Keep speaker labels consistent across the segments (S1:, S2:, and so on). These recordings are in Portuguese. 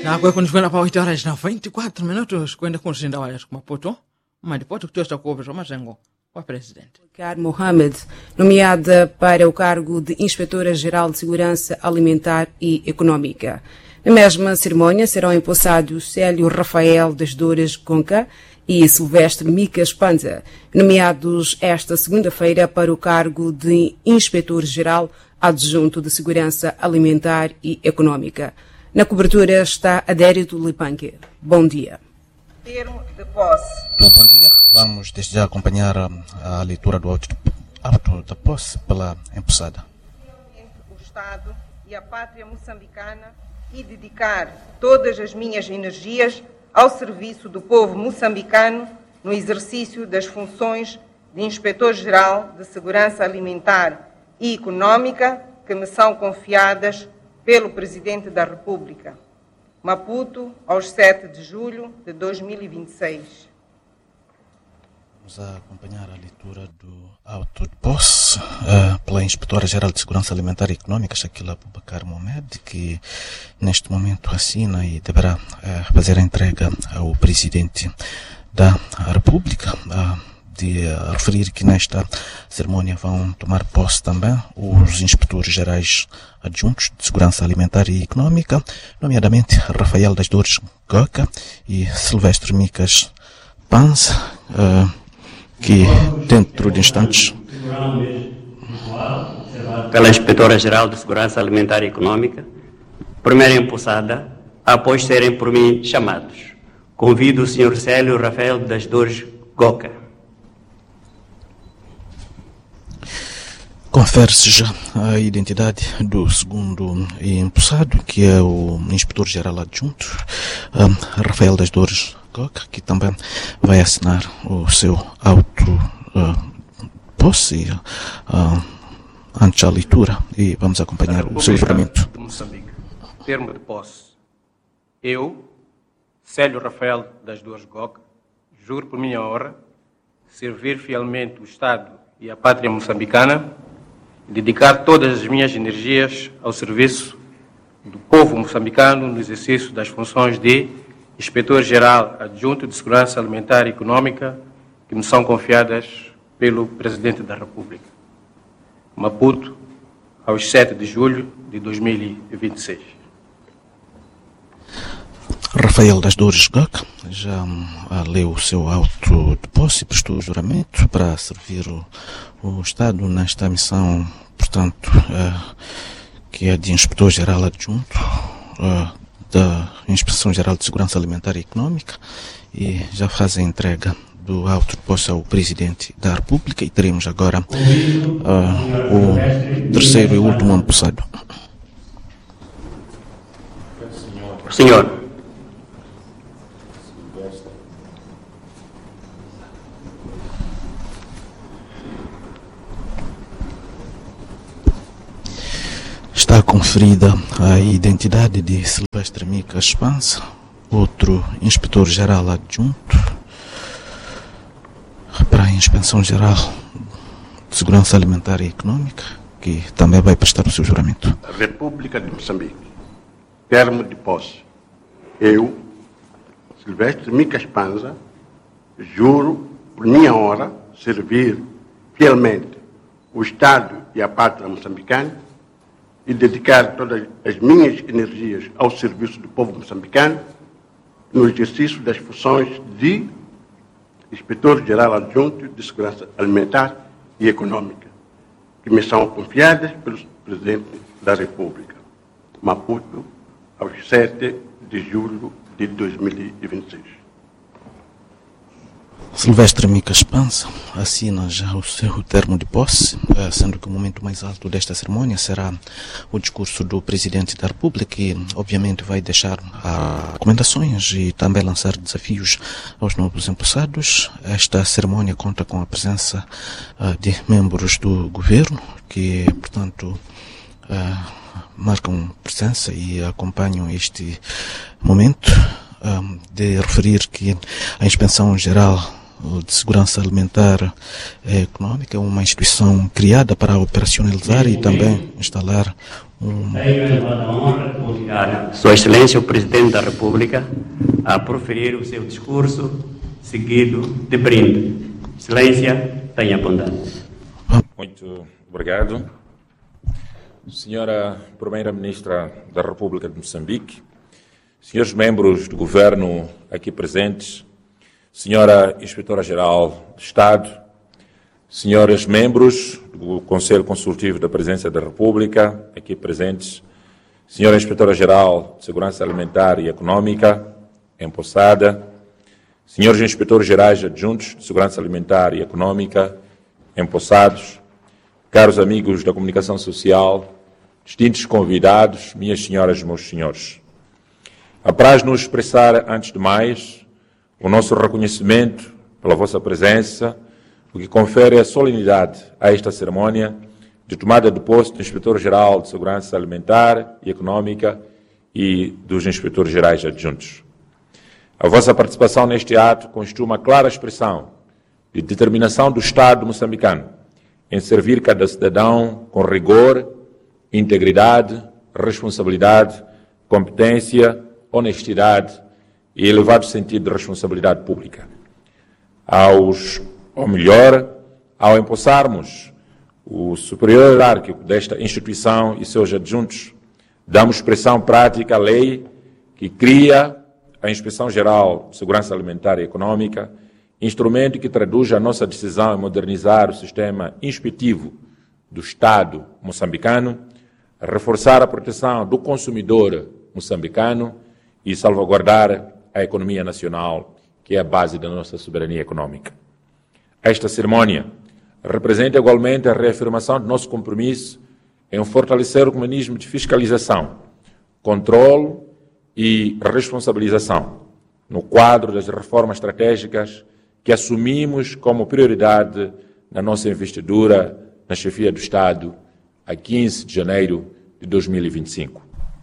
S1: Nakwe kunifuna pa 8h24 kwenda kunshinda wale Maputo, Maputo kutoka kwa majengo wa presidente.
S2: Mohamed, nomeada para o cargo de Inspetora-Geral de Segurança Alimentar e Econômica. Na mesma cerimônia serão empossados Célio Rafael das Dores Gonca e Silvestre Micas Panza, nomeados esta segunda-feira para o cargo de Inspetor-Geral Adjunto de Segurança Alimentar e Econômica. Na cobertura está Adérito Lipanque. Bom dia.
S3: Termo de posse.
S4: Bom dia. Vamos desde já acompanhar a leitura do auto da posse pela empossada.
S3: O Estado e a pátria moçambicana e dedicar todas as minhas energias ao serviço do povo moçambicano no exercício das funções de Inspetor-Geral de Segurança Alimentar e Econômica que me são confiadas pelo Presidente da República. Maputo, aos 7 de julho de 2026.
S4: Vamos acompanhar a leitura do auto de posse pela Inspetora-Geral de Segurança Alimentar e Econômica, Shaquila Abubakar Mohamed, que neste momento assina e deverá fazer a entrega ao Presidente da República. De referir que nesta cerimônia vão tomar posse também os inspetores gerais adjuntos de Segurança Alimentar e Econômica, nomeadamente Rafael das Dores Goca e Silvestre Micas Panza, que dentro de instantes
S5: pela Inspetora-Geral de Segurança Alimentar e Econômica, primeira empossada, após serem por mim chamados. Convido o Sr. Célio Rafael das Dores Goca.
S4: Confere-se já a identidade do segundo empossado, que é o Inspetor-Geral Adjunto, Rafael das Dores Goca, que também vai assinar o seu auto posse antes da leitura, e vamos acompanhar o seu juramento.
S6: Moçambique. Termo de posse. Eu, Célio Rafael das Dores Goca, juro por minha honra servir fielmente o Estado e a pátria moçambicana, dedicar todas as minhas energias ao serviço do povo moçambicano no exercício das funções de Inspetor-Geral Adjunto de Segurança Alimentar e Econômica que me são confiadas pelo Presidente da República. Maputo, aos 7 de julho de 2026.
S4: Rafael das Dores Goca já leu o seu auto de posse e prestou juramento para servir o Estado nesta missão, portanto, que é de Inspetor-Geral Adjunto da Inspeção-Geral de Segurança Alimentar e Econômica, e já faz a entrega do auto de posse ao Presidente da República, e teremos agora o terceiro e último empossado.
S5: Senhor.
S4: Está conferida a identidade de Silvestre Micas Panza, outro Inspetor-Geral Adjunto para a Inspeção-Geral de Segurança Alimentar e Econômica, que também vai prestar o seu juramento.
S7: República de Moçambique. Termo de posse. Eu, Silvestre Micas Panza, juro por minha honra servir fielmente o Estado e a pátria moçambicana e dedicar todas as minhas energias ao serviço do povo moçambicano no exercício das funções de Inspetor-Geral Adjunto de Segurança Alimentar e Econômica, que me são confiadas pelo Presidente da República. Maputo, aos 7 de julho de 2026.
S4: Silvestre Micas Panza assina já o seu termo de posse, sendo que o momento mais alto desta cerimônia será o discurso do Presidente da República, que obviamente vai deixar recomendações e também lançar desafios aos novos empossados. Esta cerimônia conta com a presença de membros do governo, que, portanto, marcam presença e acompanham este momento. De referir que a Inspeção-Geral de Segurança Alimentar e Econômica é uma instituição criada para operacionalizar e também instalar
S5: Tenho a elevada honra de convidar Sua Excelência o Presidente da República a proferir o seu discurso, seguido de brinde. Excelência, tenha bondade.
S8: Muito obrigado. Senhora Primeira-Ministra da República de Moçambique, senhores membros do Governo aqui presentes, Senhora Inspetora-Geral de Estado, senhores membros do Conselho Consultivo da Presidência da República, aqui presentes, Senhora Inspetora-Geral de Segurança Alimentar e Econômica, empossada, senhores Inspetores Gerais Adjuntos de Segurança Alimentar e Econômica, empossados, caros amigos da comunicação social, distintos convidados, minhas senhoras e meus senhores. Apraz-nos expressar, antes de mais, o nosso reconhecimento pela vossa presença, o que confere a solenidade a esta cerimónia de tomada de posse do Inspetor-Geral de Segurança Alimentar e Econômica e dos Inspetores Gerais Adjuntos. A vossa participação neste ato constitui uma clara expressão de determinação do Estado moçambicano em servir cada cidadão com rigor, integridade, responsabilidade, competência, honestidade e elevado sentido de responsabilidade pública. Ao empossarmos o superior hierárquico desta instituição e seus adjuntos, damos expressão prática à lei que cria a Inspeção Geral de Segurança Alimentar e Econômica, instrumento que traduz a nossa decisão em modernizar o sistema inspetivo do Estado moçambicano, reforçar a proteção do consumidor moçambicano e salvaguardar a economia nacional, que é a base da nossa soberania econômica. Esta cerimónia representa igualmente a reafirmação do nosso compromisso em fortalecer o mecanismo de fiscalização, controle e responsabilização no quadro das reformas estratégicas que assumimos como prioridade na nossa investidura na chefia do Estado a 15 de janeiro de 2025.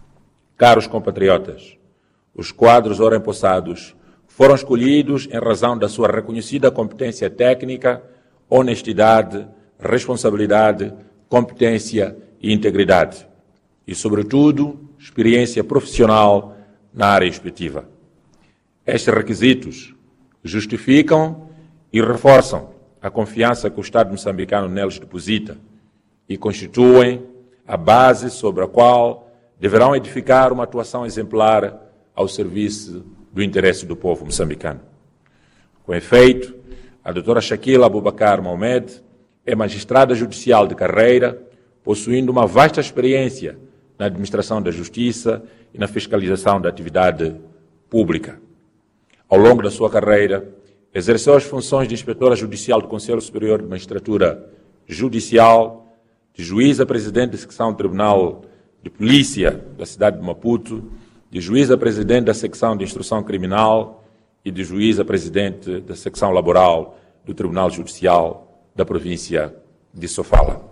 S8: Caros compatriotas, os quadros ora empossados foram escolhidos em razão da sua reconhecida competência técnica, honestidade, responsabilidade, competência e integridade e, sobretudo, experiência profissional na área inspectiva. Estes requisitos justificam e reforçam a confiança que o Estado moçambicano neles deposita e constituem a base sobre a qual deverão edificar uma atuação exemplar ao serviço do interesse do povo moçambicano. Com efeito, a doutora Shaquila Abubakar Mohamed é magistrada judicial de carreira, possuindo uma vasta experiência na administração da justiça e na fiscalização da atividade pública. Ao longo da sua carreira, exerceu as funções de inspetora judicial do Conselho Superior de Magistratura Judicial, de juíza-presidente da secção do Tribunal de Polícia da cidade de Maputo, de juíza-presidente da secção de Instrução Criminal e de juíza-presidente da secção laboral do Tribunal Judicial da província de Sofala.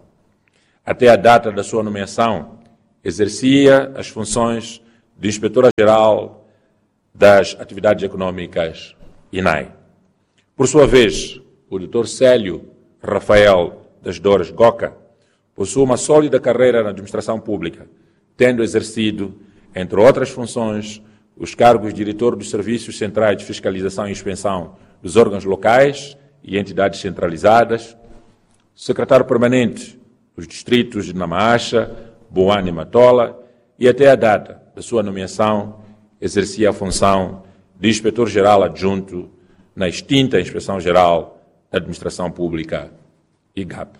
S8: Até a data da sua nomeação, exercia as funções de inspetora-geral das atividades econômicas INAE. Por sua vez, o Dr. Célio Rafael das Dores Goca possui uma sólida carreira na administração pública, tendo exercido, entre outras funções, os cargos de diretor dos Serviços Centrais de Fiscalização e Inspeção dos órgãos locais e entidades centralizadas, secretário permanente dos distritos de Namacha, Boane e Matola, e até a data da sua nomeação exercia a função de inspetor-geral adjunto na extinta Inspeção Geral da Administração Pública, IGAP.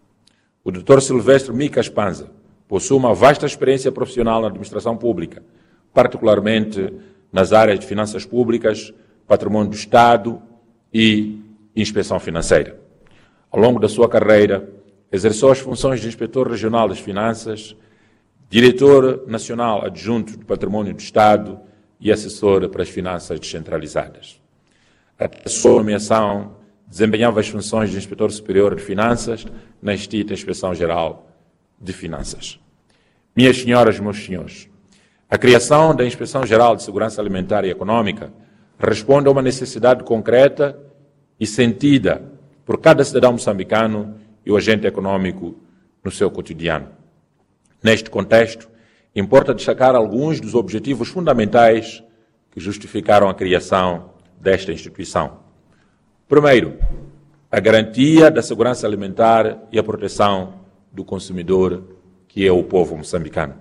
S8: O Dr. Silvestre Micas Panza possui uma vasta experiência profissional na administração pública, particularmente nas áreas de finanças públicas, patrimônio do Estado e inspeção financeira. Ao longo da sua carreira, exerceu as funções de inspetor regional das finanças, diretor nacional adjunto do patrimônio do Estado e assessor para as finanças descentralizadas. Até a sua nomeação, desempenhava as funções de inspetor superior de finanças na extinta Inspeção Geral de Finanças. Minhas senhoras e meus senhores, a criação da Inspeção Geral de Segurança Alimentar e Econômica responde a uma necessidade concreta e sentida por cada cidadão moçambicano e o agente econômico no seu cotidiano. Neste contexto, importa destacar alguns dos objetivos fundamentais que justificaram a criação desta instituição. Primeiro, a garantia da segurança alimentar e a proteção do consumidor, que é o povo moçambicano.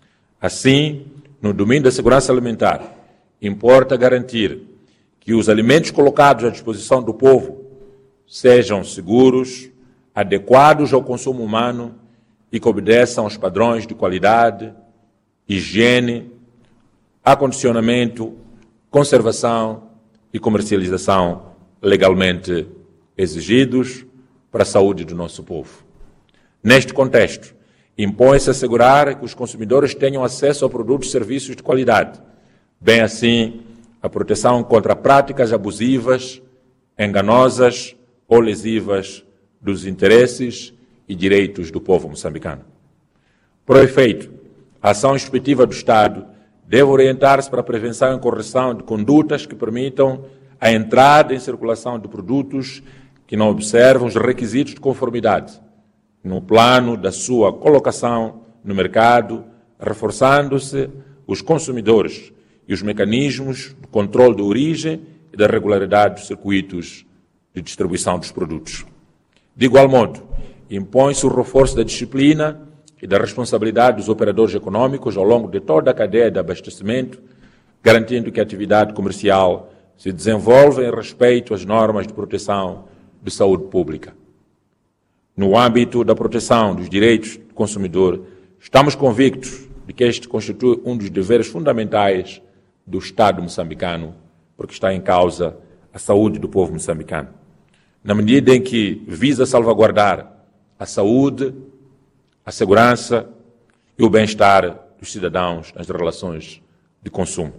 S8: Assim, no domínio da segurança alimentar, importa garantir que os alimentos colocados à disposição do povo sejam seguros, adequados ao consumo humano e que obedeçam aos padrões de qualidade, higiene, acondicionamento, conservação e comercialização legalmente exigidos para a saúde do nosso povo. Neste contexto, impõe-se assegurar que os consumidores tenham acesso a produtos e serviços de qualidade, bem assim a proteção contra práticas abusivas, enganosas ou lesivas dos interesses e direitos do povo moçambicano. Por efeito, a ação inspectiva do Estado deve orientar-se para a prevenção e correção de condutas que permitam a entrada em circulação de produtos que não observam os requisitos de conformidade, no plano da sua colocação no mercado, reforçando-se os consumidores e os mecanismos de controle da origem e da regularidade dos circuitos de distribuição dos produtos. De igual modo, impõe-se o reforço da disciplina e da responsabilidade dos operadores econômicos ao longo de toda a cadeia de abastecimento, garantindo que a atividade comercial se desenvolva em respeito às normas de proteção de saúde pública. No âmbito da proteção dos direitos do consumidor, estamos convictos de que este constitui um dos deveres fundamentais do Estado moçambicano, porque está em causa a saúde do povo moçambicano, na medida em que visa salvaguardar a saúde, a segurança e o bem-estar dos cidadãos nas relações de consumo.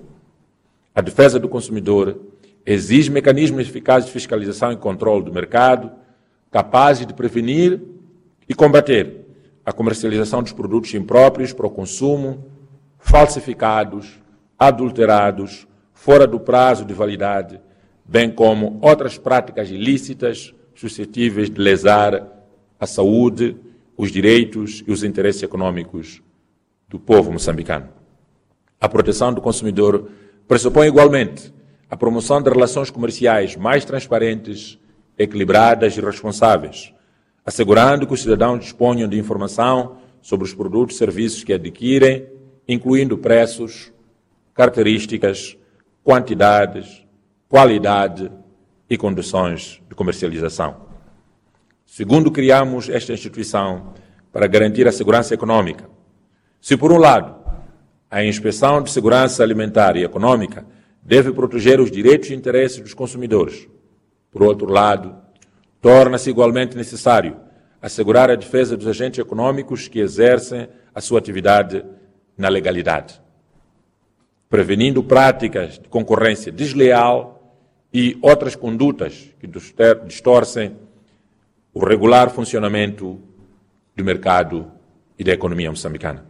S8: A defesa do consumidor exige mecanismos eficazes de fiscalização e controle do mercado, capazes de prevenir e combater a comercialização dos produtos impróprios para o consumo, falsificados, adulterados, fora do prazo de validade, bem como outras práticas ilícitas suscetíveis de lesar a saúde, os direitos e os interesses econômicos do povo moçambicano. A proteção do consumidor pressupõe igualmente a promoção de relações comerciais mais transparentes, equilibradas e responsáveis, assegurando que os cidadãos disponham de informação sobre os produtos e serviços que adquirem, incluindo preços, características, quantidades, qualidade e condições de comercialização. Segundo, criamos esta instituição para garantir a segurança econômica. Se, por um lado, a Inspeção de Segurança Alimentar e Econômica deve proteger os direitos e interesses dos consumidores, por outro lado, torna-se igualmente necessário assegurar a defesa dos agentes econômicos que exercem a sua atividade na legalidade, prevenindo práticas de concorrência desleal e outras condutas que distorcem o regular funcionamento do mercado e da economia moçambicana.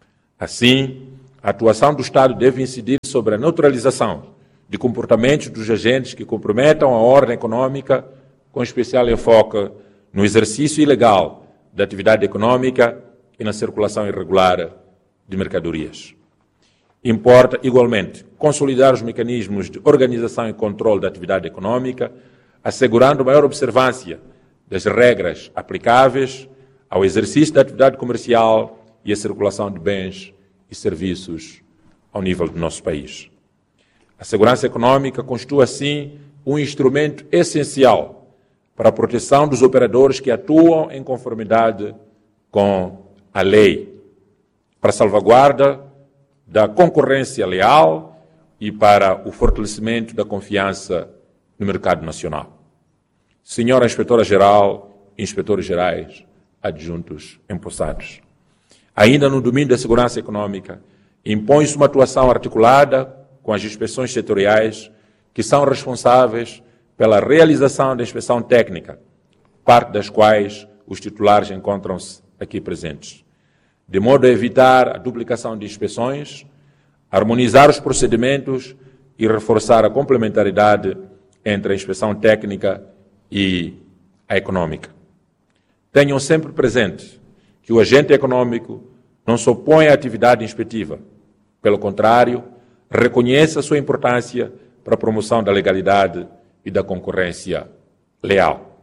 S8: Assim, a atuação do Estado deve incidir sobre a neutralização de comportamentos dos agentes que comprometam a ordem econômica, com especial enfoque no exercício ilegal da atividade econômica e na circulação irregular de mercadorias. Importa, igualmente, consolidar os mecanismos de organização e controle da atividade econômica, assegurando maior observância das regras aplicáveis ao exercício da atividade comercial e à circulação de bens e serviços ao nível do nosso país. A segurança econômica constitui, assim, um instrumento essencial para a proteção dos operadores que atuam em conformidade com a lei, para a salvaguarda da concorrência leal e para o fortalecimento da confiança no mercado nacional. Senhora Inspetora-Geral, Inspetores Gerais, adjuntos empossados. Ainda no domínio da segurança econômica, impõe-se uma atuação articulada com as inspeções setoriais que são responsáveis pela realização da inspeção técnica, parte das quais os titulares encontram-se aqui presentes, de modo a evitar a duplicação de inspeções, harmonizar os procedimentos e reforçar a complementaridade entre a inspeção técnica e a econômica. Tenham sempre presente que o agente econômico não se opõe à atividade inspectiva. Pelo contrário, reconhece a sua importância para a promoção da legalidade e da concorrência leal.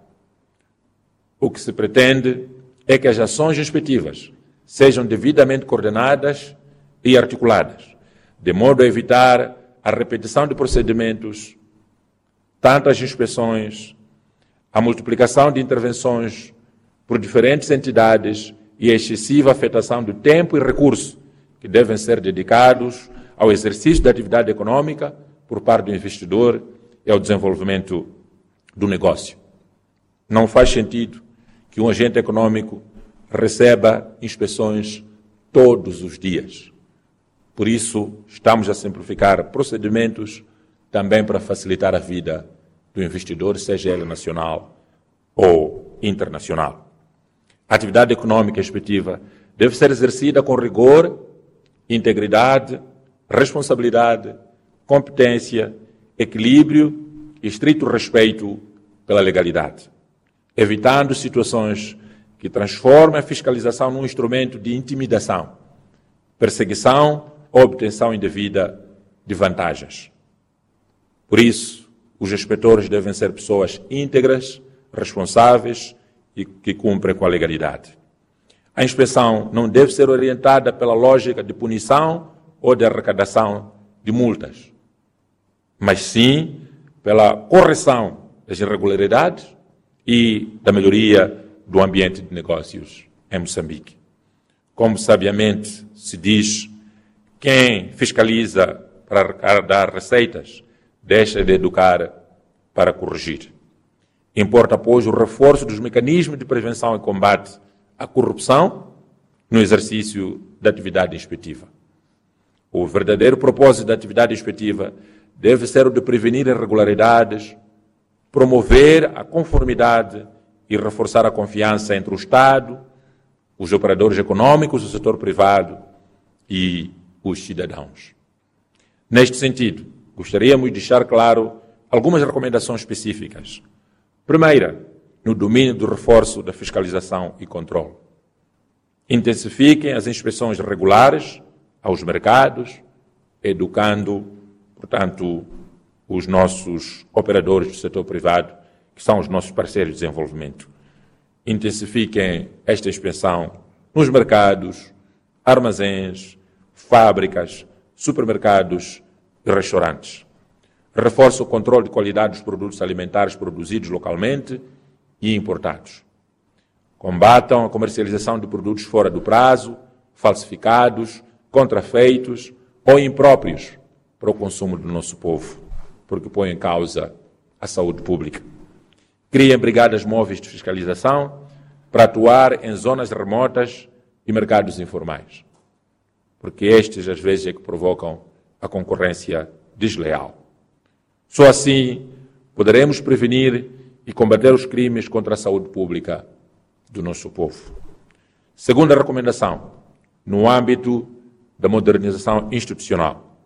S8: O que se pretende é que as ações inspectivas sejam devidamente coordenadas e articuladas, de modo a evitar a repetição de procedimentos, tantas inspeções, a multiplicação de intervenções por diferentes entidades e a excessiva afetação do tempo e recursos que devem ser dedicados ao exercício da atividade econômica por parte do investidor e ao desenvolvimento do negócio. Não faz sentido que um agente econômico receba inspeções todos os dias. Por isso, estamos a simplificar procedimentos também para facilitar a vida do investidor, seja ele nacional ou internacional. A atividade econômica inspectiva deve ser exercida com rigor, integridade, responsabilidade, competência, equilíbrio e estrito respeito pela legalidade, evitando situações que transformem a fiscalização num instrumento de intimidação, perseguição ou obtenção indevida de vantagens. Por isso, os inspetores devem ser pessoas íntegras, responsáveis e que cumprem com a legalidade. A inspeção não deve ser orientada pela lógica de punição ou de arrecadação de multas, mas sim pela correção das irregularidades e da melhoria do ambiente de negócios em Moçambique. Como sabiamente se diz, quem fiscaliza para arrecadar receitas deixa de educar para corrigir. Importa, pois, o reforço dos mecanismos de prevenção e combate à corrupção no exercício da atividade inspectiva. O verdadeiro propósito da atividade inspectiva deve ser o de prevenir irregularidades, promover a conformidade e reforçar a confiança entre o Estado, os operadores econômicos, o setor privado e os cidadãos. Neste sentido, gostaríamos de deixar claro algumas recomendações específicas. Primeira, no domínio do reforço da fiscalização e controle. Intensifiquem as inspeções regulares aos mercados, educando, portanto, os nossos operadores do setor privado, que são os nossos parceiros de desenvolvimento. Intensifiquem esta inspeção nos mercados, armazéns, fábricas, supermercados e restaurantes. Reforça o controle de qualidade dos produtos alimentares produzidos localmente e importados. Combatam a comercialização de produtos fora do prazo, falsificados, contrafeitos ou impróprios para o consumo do nosso povo, porque põe em causa a saúde pública. Criem brigadas móveis de fiscalização para atuar em zonas remotas e mercados informais, porque estes às vezes é que provocam a concorrência desleal. Só assim poderemos prevenir e combater os crimes contra a saúde pública do nosso povo. Segunda recomendação, no âmbito da modernização institucional.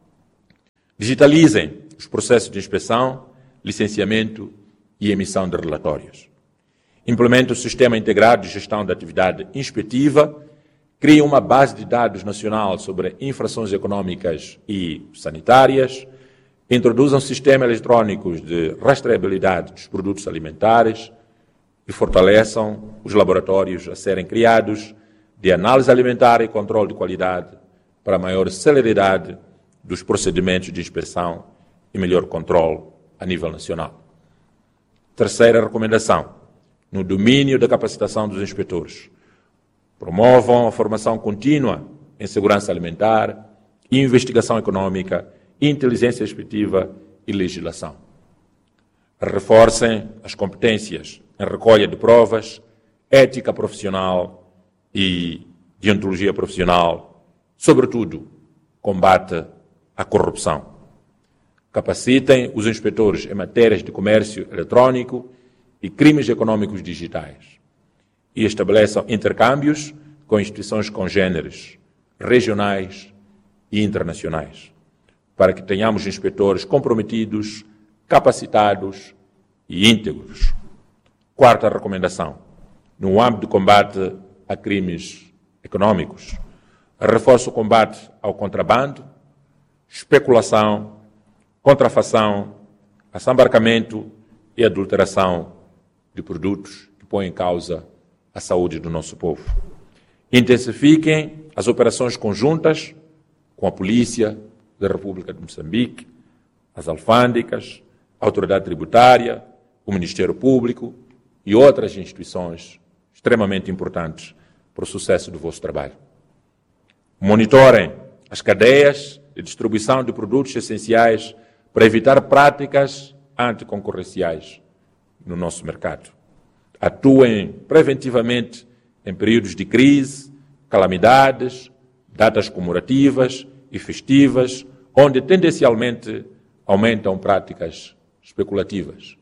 S8: Digitalizem os processos de inspeção, licenciamento e emissão de relatórios. Implementem o Sistema Integrado de Gestão da Atividade Inspectiva, criem uma base de dados nacional sobre infrações econômicas e sanitárias, introduzam sistemas eletrônicos de rastreabilidade dos produtos alimentares e fortaleçam os laboratórios a serem criados de análise alimentar e controle de qualidade para maior celeridade dos procedimentos de inspeção e melhor controle a nível nacional. Terceira recomendação, no domínio da capacitação dos inspetores. Promovam a formação contínua em segurança alimentar, investigação econômica, inteligência inspectiva e legislação. Reforcem as competências em recolha de provas, ética profissional e deontologia profissional, sobretudo, combate à corrupção. Capacitem os inspetores em matérias de comércio eletrônico e crimes econômicos digitais e estabeleçam intercâmbios com instituições congêneres, regionais e internacionais, para que tenhamos inspetores comprometidos, capacitados e íntegros. Quarta recomendação, no âmbito do combate a crimes econômicos, reforça o combate ao contrabando, especulação, contrafação, assambarcamento e adulteração de produtos que põem em causa a saúde do nosso povo. Intensifiquem as operações conjuntas com a Polícia da República de Moçambique, as alfândegas, a Autoridade Tributária, o Ministério Público e outras instituições extremamente importantes para o sucesso do vosso trabalho. Monitorem as cadeias de distribuição de produtos essenciais para evitar práticas anticoncorrenciais no nosso mercado. Atuem preventivamente em períodos de crise, calamidades, datas comemorativas e festivas, onde tendencialmente aumentam práticas especulativas.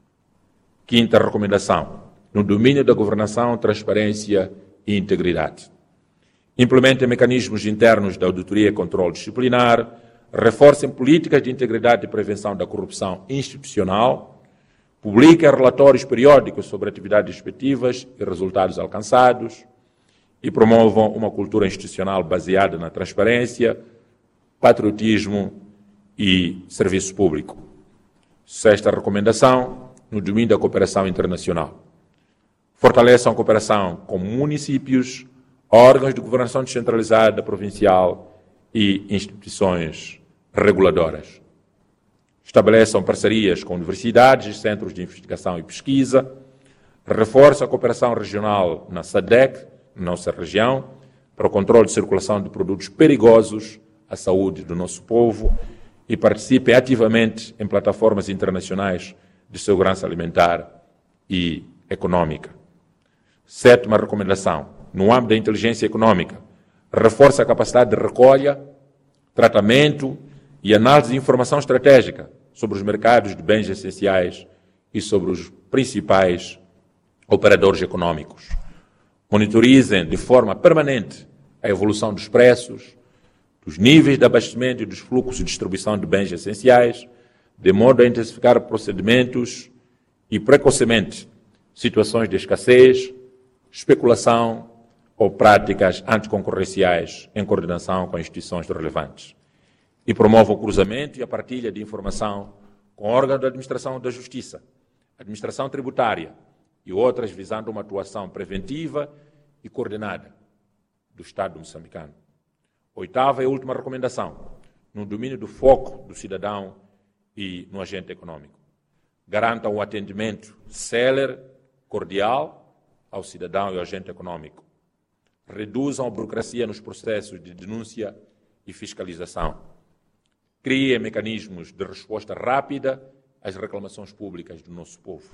S8: Quinta recomendação, no domínio da governação, transparência e integridade. Implementem mecanismos internos de auditoria e controle disciplinar, reforcem políticas de integridade e prevenção da corrupção institucional, publiquem relatórios periódicos sobre atividades respectivas e resultados alcançados e promovam uma cultura institucional baseada na transparência, patriotismo e serviço público. Sexta recomendação, no domínio da cooperação internacional. Fortaleçam a cooperação com municípios, órgãos de governação descentralizada, provincial e instituições reguladoras. Estabeleçam parcerias com universidades e centros de investigação e pesquisa. Reforçam a cooperação regional na SADC, na nossa região, para o controle de circulação de produtos perigosos à saúde do nosso povo e participem ativamente em plataformas internacionais de segurança alimentar e econômica. Sétima recomendação, no âmbito da inteligência econômica, reforça a capacidade de recolha, tratamento e análise de informação estratégica sobre os mercados de bens essenciais e sobre os principais operadores econômicos. Monitorizem de forma permanente a evolução dos preços, dos níveis de abastecimento e dos fluxos de distribuição de bens essenciais, de modo a intensificar procedimentos e precocemente situações de escassez, especulação ou práticas anticoncorrenciais em coordenação com instituições relevantes. E promovam o cruzamento e a partilha de informação com órgãos da administração da justiça, administração tributária e outras visando uma atuação preventiva e coordenada do Estado moçambicano. Oitava e última recomendação, no domínio do foco do cidadão e no agente econômico. Garantam o atendimento célere, cordial ao cidadão e ao agente econômico. Reduzam a burocracia nos processos de denúncia e fiscalização. Criem mecanismos de resposta rápida às reclamações públicas do nosso povo.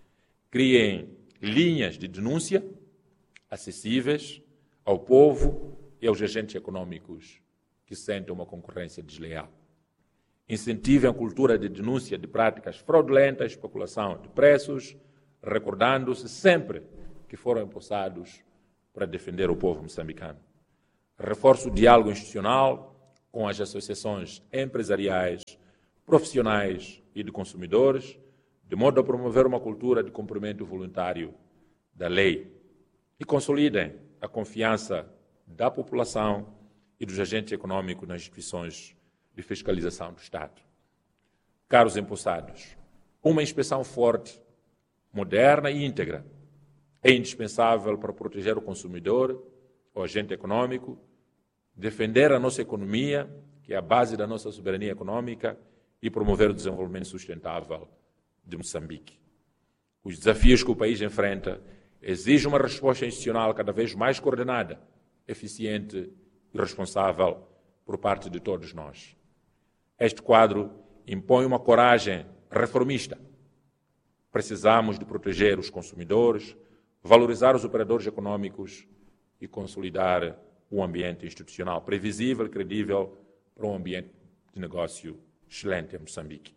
S8: Criem linhas de denúncia acessíveis ao povo e aos agentes econômicos que sentem uma concorrência desleal. Incentivem a cultura de denúncia de práticas fraudulentas, especulação de preços, recordando-se sempre que foram empossados para defender o povo moçambicano. Reforço o diálogo institucional com as associações empresariais, profissionais e de consumidores, de modo a promover uma cultura de cumprimento voluntário da lei e consolidem a confiança da população e dos agentes econômicos nas instituições de fiscalização do Estado. Caros empossados, uma inspeção forte, moderna e íntegra é indispensável para proteger o consumidor, o agente econômico, defender a nossa economia, que é a base da nossa soberania econômica, e promover o desenvolvimento sustentável de Moçambique. Os desafios que o país enfrenta exigem uma resposta institucional cada vez mais coordenada, eficiente e responsável por parte de todos nós. Este quadro impõe uma coragem reformista. Precisamos de proteger os consumidores, valorizar os operadores econômicos e consolidar um ambiente institucional previsível e credível para um ambiente de negócio excelente em Moçambique.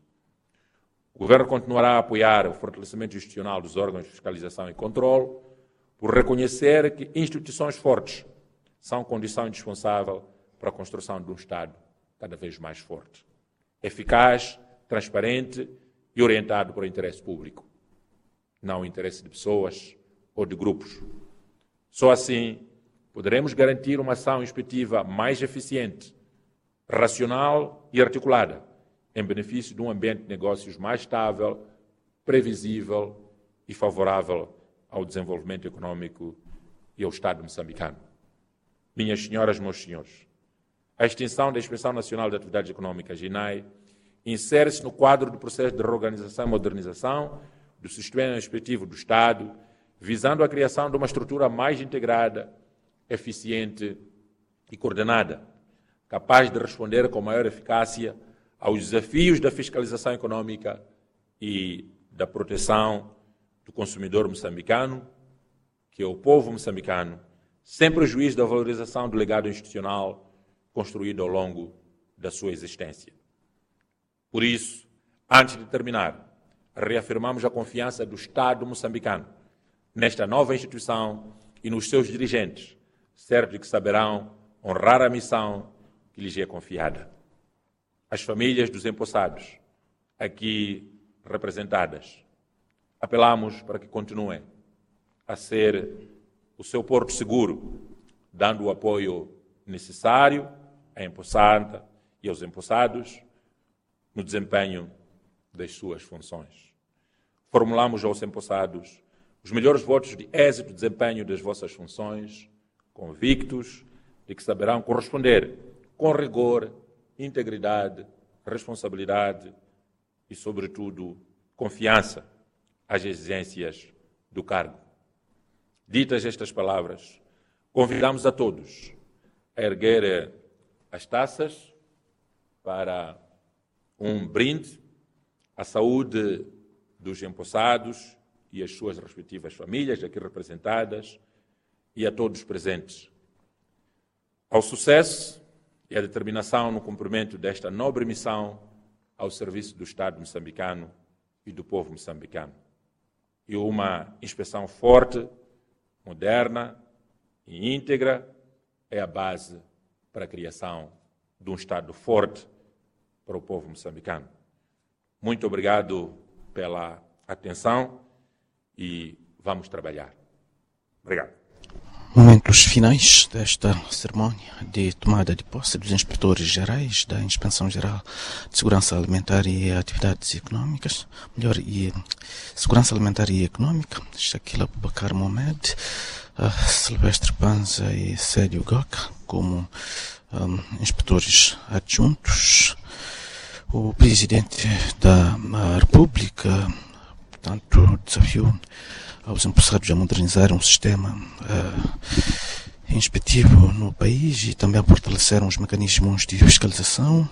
S8: O Governo continuará a apoiar o fortalecimento institucional dos órgãos de fiscalização e controle, por reconhecer que instituições fortes são condição indispensável para a construção de um Estado cada vez mais forte, eficaz, transparente e orientado para o interesse público. não o interesse de pessoas ou de grupos. Só assim poderemos garantir uma ação inspectiva mais eficiente, racional e articulada, em benefício de um ambiente de negócios mais estável, previsível e favorável ao desenvolvimento econômico e ao Estado moçambicano. Minhas senhoras, meus senhores, a extinção da Inspeção Nacional de Atividades Econômicas, INAE, insere-se no quadro do processo de reorganização e modernização do sistema inspectivo do Estado, visando a criação de uma estrutura mais integrada, eficiente e coordenada, capaz de responder com maior eficácia aos desafios da fiscalização econômica e da proteção do consumidor moçambicano, que é o povo moçambicano, sem prejuízo da valorização do legado institucional construído ao longo da sua existência. Por isso, antes de terminar, reafirmamos a confiança do Estado moçambicano nesta nova instituição e nos seus dirigentes, certo de que saberão honrar a missão que lhes é confiada. As famílias dos empossados, aqui representadas, apelamos para que continuem a ser o seu porto seguro, dando o apoio necessário à empossada e aos empossados no desempenho das suas funções. Formulamos aos empossados os melhores votos de êxito e desempenho das vossas funções, convictos de que saberão corresponder com rigor, integridade, responsabilidade e, sobretudo, confiança às exigências do cargo. Ditas estas palavras, convidamos a todos a erguer as taças para um brinde à saúde dos empossados e as suas respectivas famílias aqui representadas e a todos presentes. Ao sucesso e à determinação no cumprimento desta nobre missão ao serviço do Estado moçambicano e do povo moçambicano. E uma inspeção forte, moderna e íntegra é a base para a criação de um Estado forte para o povo moçambicano. Muito obrigado pela atenção e vamos trabalhar. Obrigado.
S4: Momentos finais desta cerimónia de tomada de posse dos inspetores gerais da Inspeção Geral de Segurança Alimentar e Atividades Econômicas, Segurança Alimentar e Econômica, Shaquila Abubakar Mohamed, Silvestre Panza e Célio Goca, como inspetores adjuntos. O Presidente da República, portanto, desafiou aos empossados a modernizar um sistema inspectivo no país e também a fortalecer os mecanismos de fiscalização.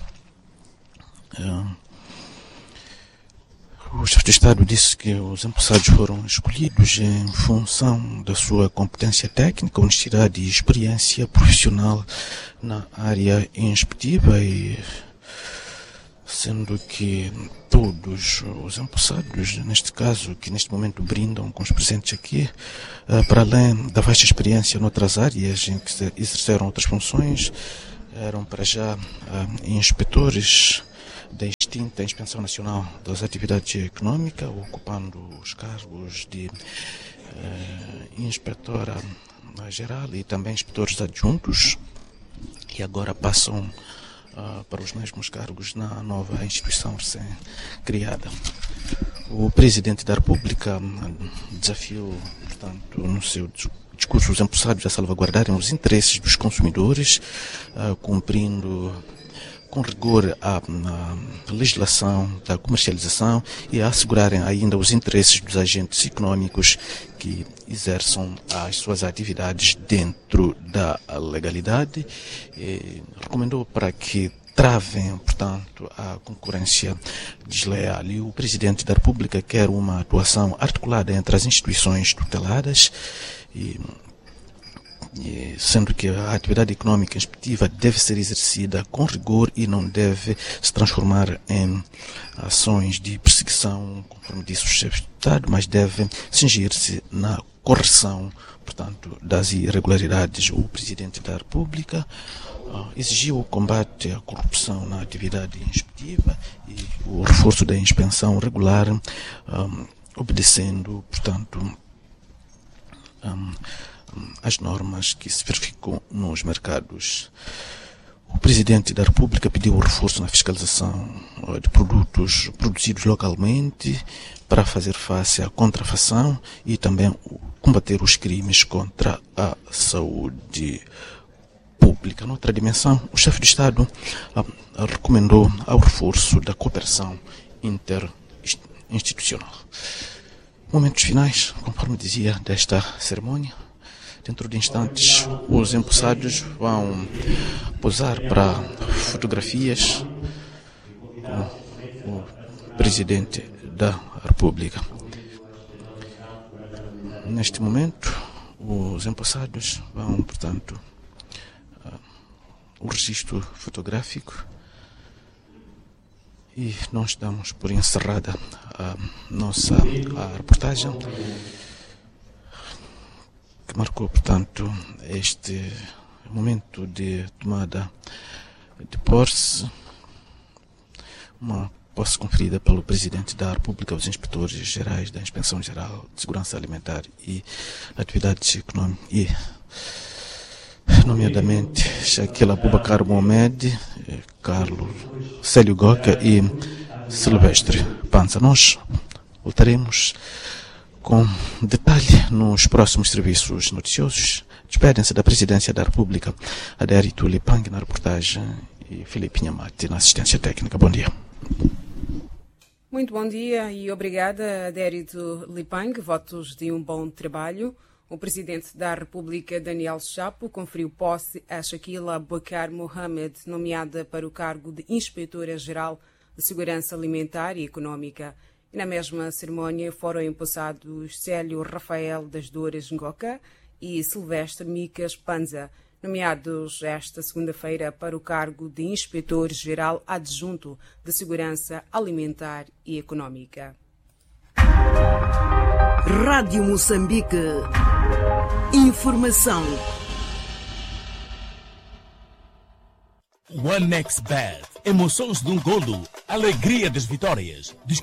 S4: O chefe de Estado disse que os empossados foram escolhidos em função da sua competência técnica, honestidade e experiência profissional na área inspectiva, e sendo que todos os empossados, neste caso, que neste momento brindam com os presentes aqui, para além da vasta experiência noutras áreas em que exerceram outras funções, eram para já inspetores da extinta Inspeção Nacional das Atividades Econômicas, ocupando os cargos de inspetora geral e também inspetores adjuntos, e agora passam para os mesmos cargos na nova instituição recém-criada. O Presidente da República desafiou, portanto, no seu discurso os empossados a salvaguardarem os interesses dos consumidores, cumprindo com rigor a legislação da comercialização e a assegurarem ainda os interesses dos agentes econômicos que exerçam as suas atividades dentro da legalidade. E recomendou para que travem, portanto, a concorrência desleal. E o Presidente da República quer uma atuação articulada entre as instituições tuteladas, sendo que a atividade econômica inspectiva deve ser exercida com rigor e não deve se transformar em ações de perseguição, conforme disse o chefe de Estado, mas deve cingir-se na correção, portanto, das irregularidades. O Presidente da República exigiu o combate à corrupção na atividade inspectiva e o reforço da inspeção regular, obedecendo, portanto, as normas que se verificam nos mercados. O Presidente da República pediu o reforço na fiscalização de produtos produzidos localmente para fazer face à contrafação e também combater os crimes contra a saúde pública. Noutra dimensão, o chefe de Estado recomendou ao reforço da cooperação interinstitucional. Momentos finais, conforme dizia, desta cerimônia. Dentro de instantes, os empossados vão posar para fotografias com o Presidente da República. Neste momento, os empossados vão, portanto, o registro fotográfico e nós damos por encerrada a nossa reportagem que marcou, portanto, este momento de tomada de posse, uma posse conferida pelo Presidente da República aos inspetores gerais da Inspeção Geral de Segurança Alimentar e Atividades Econômicas, e nomeadamente Shaquille Abubakar Mohamed, Carlos Célio Goca e Silvestre Panza. Nós voltaremos com detalhe nos próximos serviços noticiosos. Despedem-se da Presidência da República Adérito Lipang na reportagem e Felipe Nhamati na assistência técnica. Bom dia.
S2: Muito bom dia e obrigada, Adérito Lipang. Votos de um bom trabalho. O Presidente da República, Daniel Chapo, conferiu posse a Shaquille Abubakar Mohamed, nomeada para o cargo de Inspetora-Geral de Segurança Alimentar e Econômica. E na mesma cerimónia foram empossados Célio Rafael das Dores Ngoca e Silvestre Micas Panza, nomeados esta segunda-feira para o cargo de Inspetor-Geral Adjunto de Segurança Alimentar e Econômica.
S9: Rádio Moçambique. Informação.
S10: OneXBet. Emoções de um golo. Alegria das vitórias.